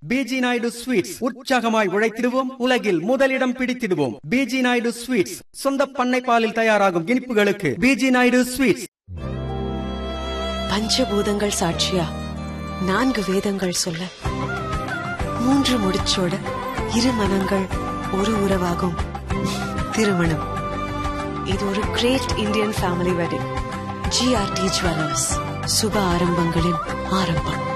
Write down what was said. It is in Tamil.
பிஜி நாயுடு ஸ்வீட்ஸ், உற்சாகமாய் உழைத்திடுவோம், உலகில் முதலிடம் பிடித்திடுவோம். பிஜி நாயுடு ஸ்வீட்ஸ், சொந்த பண்ணை பாலில் தயாராகும் இனிப்புகளுக்கு பிஜி நாயுடு ஸ்வீட்ஸ். பஞ்சபூதங்கள் சாட்சியா 4 வேதங்கள் சொல்ல, 3 முடிச்சோட 2 மனங்கள் ஒரு உறவாகும் திருமணம். இது ஒரு great Indian family wedding. GRT jewellers, சுப ஆரம்பங்களின் ஆரம்பம்.